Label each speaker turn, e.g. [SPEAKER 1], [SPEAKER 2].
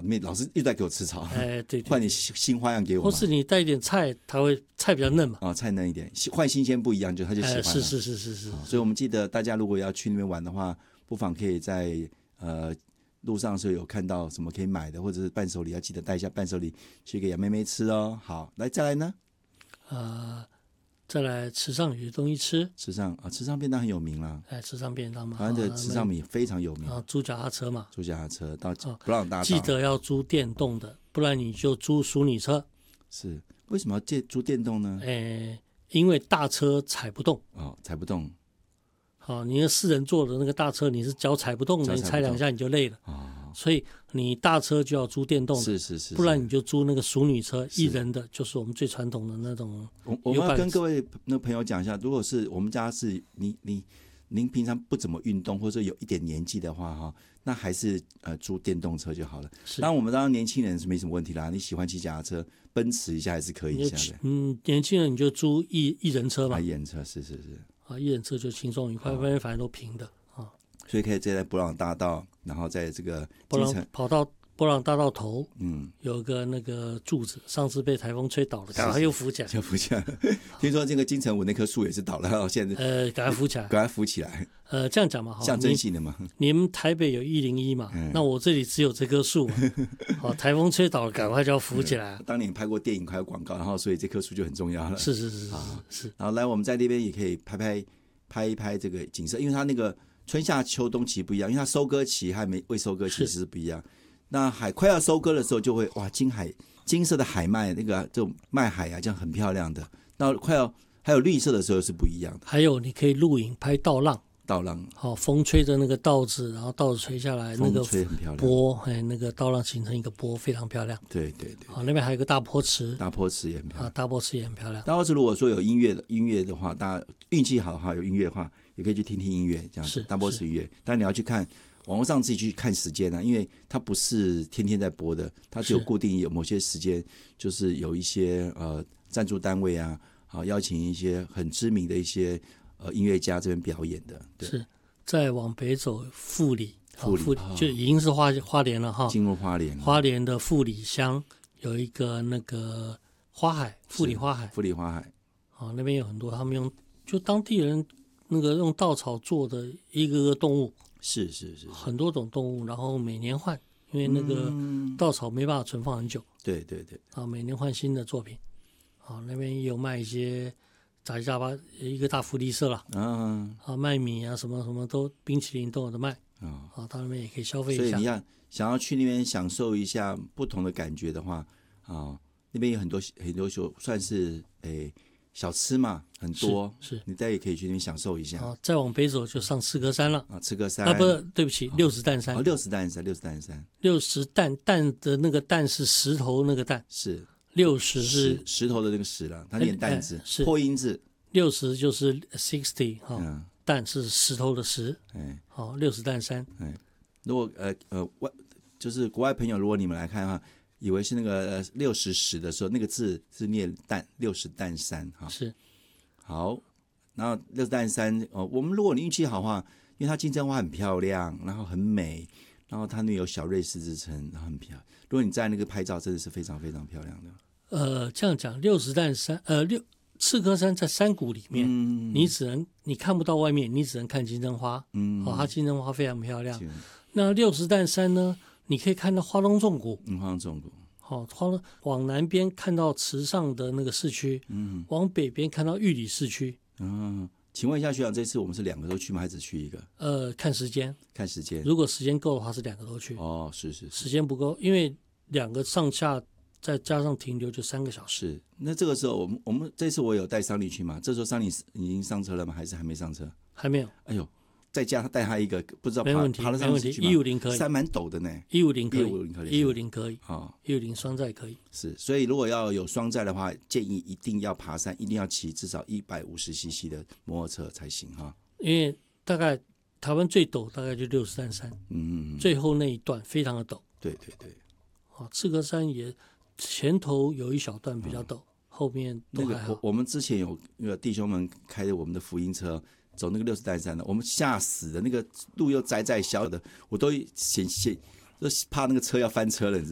[SPEAKER 1] 草，你老师一直在给我吃草，
[SPEAKER 2] 对，
[SPEAKER 1] 换点新花样给我嘛，
[SPEAKER 2] 或是你带一点菜，菜比较嫩嘛，
[SPEAKER 1] 菜嫩一点，换新鲜不一样，他就喜欢了。
[SPEAKER 2] 是，
[SPEAKER 1] 所以我们记得大家如果要去那边玩的话，不妨可以在路上的时候有看到什么可以买的，或者是伴手礼，要记得带一下伴手礼去给杨妹妹吃哦。好，再来呢？
[SPEAKER 2] 再来池上有些东西吃，
[SPEAKER 1] 池上便当很有名啦。
[SPEAKER 2] 池上便当嘛，
[SPEAKER 1] 台湾的池上米非常有名。
[SPEAKER 2] 租脚踏车嘛，
[SPEAKER 1] 租脚踏车到布朗大道，
[SPEAKER 2] 记得要租电动的，不然你就租淑女车。
[SPEAKER 1] 是，为什么要租电动呢？
[SPEAKER 2] 因为大车踩不动。
[SPEAKER 1] 踩不动。
[SPEAKER 2] 好，你那4人座的那个大车，你是脚踩不动的，你踩2下你就累了。所以你大车就要租电动的，
[SPEAKER 1] 是，
[SPEAKER 2] 不然你就租那个淑女车，1人的，就是我们最传统的那种。
[SPEAKER 1] 我们要跟各位那个朋友讲一下，如果是我们家是您平常不怎么运动，或者有一点年纪的话那还是租电动车就好了。当然我们当然年轻人是没什么问题啦，你喜欢骑脚踏车奔驰一下还是可以一下的。
[SPEAKER 2] 年轻人你就租一人车嘛。
[SPEAKER 1] 一人车是。
[SPEAKER 2] 一人车就轻松愉快，外面反正都平的
[SPEAKER 1] 所以可以直接在布朗大道，然后在这个
[SPEAKER 2] 跑到布朗大道头，有个那个柱子，上次被台风吹倒了，赶快又扶起来。
[SPEAKER 1] 听说这个金城武那棵树也是倒了，现在
[SPEAKER 2] 赶快扶起来，
[SPEAKER 1] 赶快扶起来。
[SPEAKER 2] 这样讲嘛，
[SPEAKER 1] 象征性的嘛。
[SPEAKER 2] 你们台北有101嘛，那我这里只有这棵树嘛。好，台风吹倒了，赶快就要扶起来。
[SPEAKER 1] 当年拍过电影，还有广告，然后所以这棵树就很重要了。
[SPEAKER 2] 是。
[SPEAKER 1] 然后来我们在那边也可以拍一拍这个景色，因为它那个春夏秋冬期不一样，因为它收割期还没未收割期是不一样。那快要收割的时候就会金色的海麦，那个这种麦海这样很漂亮的。那还有绿色的时候是不一样的。
[SPEAKER 2] 还有你可以录影拍稻浪。
[SPEAKER 1] 好，
[SPEAKER 2] 风吹着那个稻子，然后稻子垂下来，那个波，那个稻浪形成一个波，非常漂亮。
[SPEAKER 1] 对。
[SPEAKER 2] 好，那边还有一个大坡池
[SPEAKER 1] 也很漂亮。
[SPEAKER 2] 大坡池也很漂亮。
[SPEAKER 1] 大坡池如果说有音乐的话，大家运气好的话有音乐的话，也可以去听音乐这样子。大坡池音乐，但你要去看网络上自己去看时间因为它不是天天在播的，它只有固定有某些时间，就是有一些赞助单位邀请一些很知名的一些音乐家这边表演的。对，
[SPEAKER 2] 是再往北走富里就已经是花莲了
[SPEAKER 1] 进入花莲。
[SPEAKER 2] 花莲的富里乡有一个那个花海，富里花海。那边有很多他们就当地人那个用稻草做的一个动物。
[SPEAKER 1] 是
[SPEAKER 2] 很多种动物，然后每年换，因为那个稻草没办法存放很久。
[SPEAKER 1] 对。
[SPEAKER 2] 每年换新的作品。那边也有卖一些杂七杂八，一个大福利社了。卖米什么什么都冰淇淋都有的卖。到那边也可以消费一下。
[SPEAKER 1] 所以你想要去那边享受一下不同的感觉的话，那边有很多算是小吃嘛，很多。
[SPEAKER 2] 是
[SPEAKER 1] 你也可以去那边享受一下。
[SPEAKER 2] 再往北走就上赤科山了。
[SPEAKER 1] 赤科山
[SPEAKER 2] 不是，对不起，六十担山。
[SPEAKER 1] 六十担山。
[SPEAKER 2] 担的那个担是石头那个担。
[SPEAKER 1] 是。
[SPEAKER 2] 60是
[SPEAKER 1] 石头的那个石了，它念担字，破音字。
[SPEAKER 2] 60就是 60担是石头的石。60担山。
[SPEAKER 1] 如果就是国外朋友，如果你们来看的话，以为是那个60石的时候，那个字是念担，60担山。
[SPEAKER 2] 是。
[SPEAKER 1] 好，然后60担山，我们如果你运气好的话，因为它金针花很漂亮，然后很美，然后它那有小瑞士之称，然后很漂亮。如果你在那个拍照，真的是非常非常漂亮的。
[SPEAKER 2] 这样讲，60担山，赤科山在山谷里面，你看不到外面，你只能看金针花。它金针花非常漂亮。那60担山呢，你可以看到花东纵谷。
[SPEAKER 1] 花东纵谷。
[SPEAKER 2] 往南边看到池上的那个市区，往北边看到玉里市区。
[SPEAKER 1] 请问一下学长，这次我们是2个都去吗？还是只去一个？
[SPEAKER 2] 看时间。如果时间够的话，是2个都去。
[SPEAKER 1] 是。
[SPEAKER 2] 时间不够，因为2个上下再加上停留就3个小时。
[SPEAKER 1] 是。那这个时候，我们这次我有带桑尼去吗？这时候桑尼已经上车了吗？还是还没上车？
[SPEAKER 2] 还没有。
[SPEAKER 1] 哎呦，再加带他一个，不知道爬得上去吗
[SPEAKER 2] ？150可以，
[SPEAKER 1] 山蛮陡的呢。
[SPEAKER 2] 150可以，150可以，150双载可以。
[SPEAKER 1] 是，所以如果要有双载的话，建议一定要爬山，一定要骑至少150cc 的摩托车才行
[SPEAKER 2] 因为大概台湾最陡大概就60担山，最后那一段非常的陡。
[SPEAKER 1] 对。
[SPEAKER 2] 赤科山也前头有一小段比较陡，后面都还好。
[SPEAKER 1] 我们之前有那个弟兄们开着我们的福音车走那个60担山的，我们吓死了，那个路又窄窄小的，我都都怕那个车要翻车了。